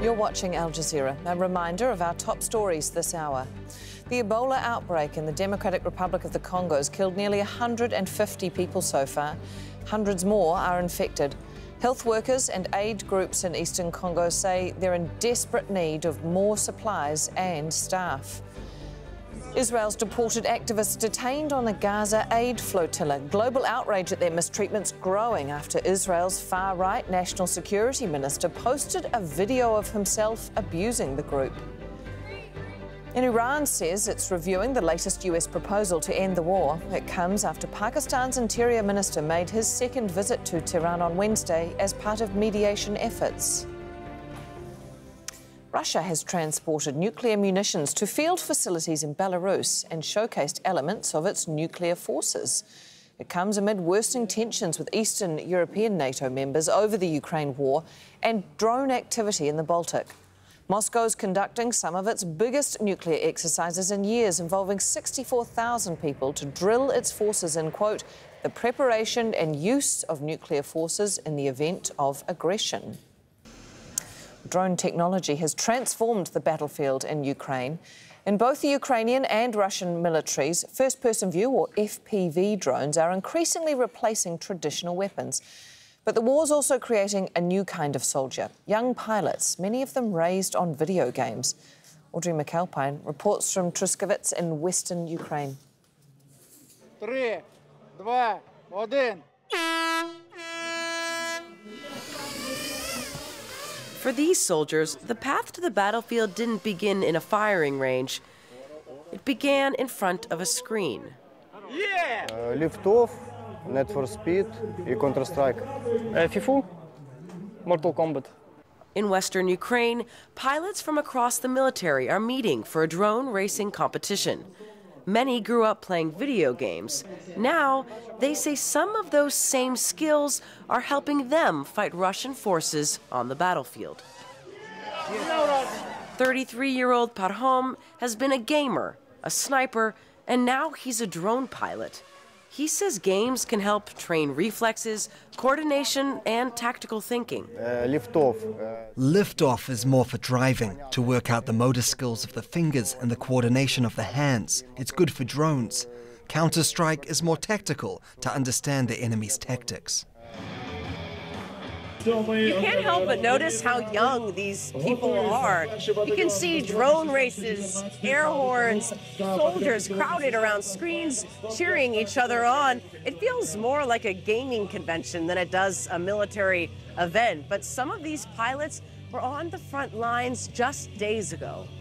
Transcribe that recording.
You're watching Al Jazeera. A reminder of our top stories this hour. The Ebola outbreak in the Democratic Republic of the Congo has killed nearly 150 people so far. Hundreds more are infected. Health workers and aid groups in eastern Congo say they're in desperate need of more supplies and staff. Israel's deported activists detained on the Gaza aid flotilla. Global outrage at their mistreatment's growing after Israel's far-right national security minister posted a video of himself abusing the group. And Iran says it's reviewing the latest US proposal to end the war. It comes after Pakistan's Interior Minister made his second visit to Tehran on Wednesday as part of mediation efforts. Russia has transported nuclear munitions to field facilities in Belarus and showcased elements of its nuclear forces. It comes amid worsening tensions with Eastern European NATO members over the Ukraine war and drone activity in the Baltic. Moscow's conducting some of its biggest nuclear exercises in years, involving 64,000 people to drill its forces in, quote, the preparation and use of nuclear forces in the event of aggression. Drone technology has transformed the battlefield in Ukraine. In both the Ukrainian and Russian militaries, first-person view, or FPV drones, are increasingly replacing traditional weapons. But the war's also creating a new kind of soldier, young pilots, many of them raised on video games. Audrey McAlpine reports from Truskovets in western Ukraine. 3, 2, 1. For these soldiers, the path to the battlefield didn't begin in a firing range. It began in front of a screen. Liftoff, Need for Speed, and Counter-Strike. FIFA, Mortal Kombat. In western Ukraine, pilots from across the military are meeting for a drone racing competition. Many grew up playing video games. Now, they say some of those same skills are helping them fight Russian forces on the battlefield. 33-year-old Parhom has been a gamer, a sniper, and now he's a drone pilot. He says games can help train reflexes, coordination, and tactical thinking. Liftoff. Liftoff is more for driving, to work out the motor skills of the fingers and the coordination of the hands. It's good for drones. Counter-Strike is more tactical, to understand the enemy's tactics. You can't help but notice how young these people are. You can see drone races, air horns, soldiers crowded around screens, cheering each other on. It feels more like a gaming convention than it does a military event. But some of these pilots were on the front lines just days ago.